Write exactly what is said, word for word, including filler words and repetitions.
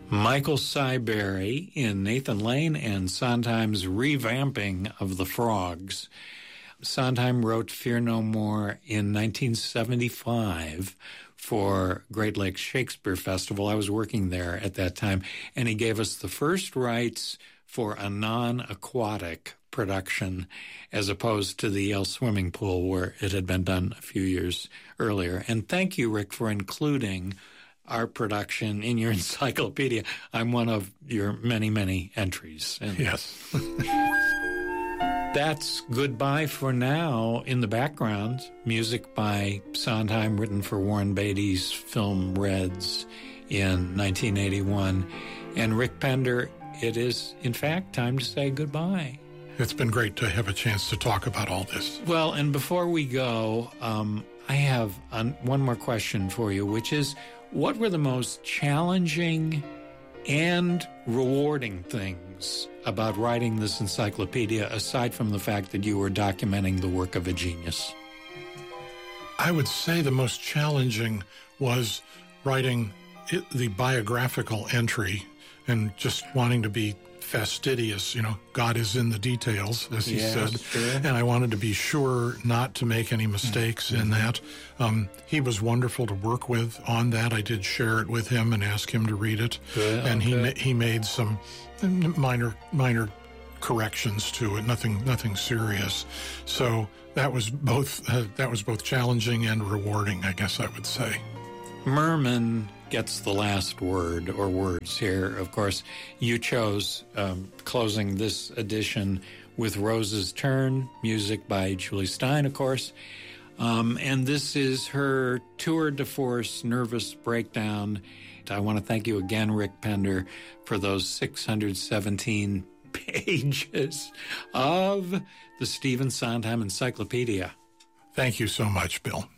Michael Cyberry in Nathan Lane and Sondheim's revamping of The Frogs. Sondheim wrote Fear No More in nineteen seventy-five for Great Lakes Shakespeare Festival. I was working there at that time, and he gave us the first rights for a non-aquatic production as opposed to the Yale swimming pool where it had been done a few years earlier. And thank you, Rick, for including our production in your encyclopedia. I'm one of your many, many entries. And yes. That's goodbye for now. In the background, music by Sondheim, written for Warren Beatty's film Reds in nineteen eighty-one. And Rick Pender, it is, in fact, time to say goodbye. It's been great to have a chance to talk about all this. Well, and before we go, um, I have un- one more question for you, which is, what were the most challenging and rewarding things about writing this encyclopedia, aside from the fact that you were documenting the work of a genius? I would say the most challenging was writing it, the biographical entry and just wanting to be fastidious. You know, God is in the details, as he yes, said. Sure. And I wanted to be sure not to make any mistakes mm-hmm. in that. Um, he was wonderful to work with on that. I did share it with him and ask him to read it. Good, and okay. he ma- he made some minor minor corrections to it, nothing nothing serious. So that was both uh, that was both challenging and rewarding, I guess I would say. Merman gets the last word or words here. Of course, you chose um, closing this edition with Rose's Turn, music by Julie Stein, of course. Um, and this is her tour de force nervous breakdown. I want to thank you again, Rick Pender, for those six hundred seventeen pages of the Stephen Sondheim Encyclopedia. Thank you so much, Bill.